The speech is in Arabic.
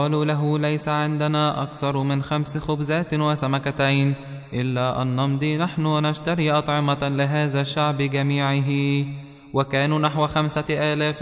قالوا له ليس عندنا أكثر من 5 خبزات وسمكتين، إلا أن نمضي نحن ونشتري أطعمة لهذا الشعب جميعه. وكانوا نحو 5000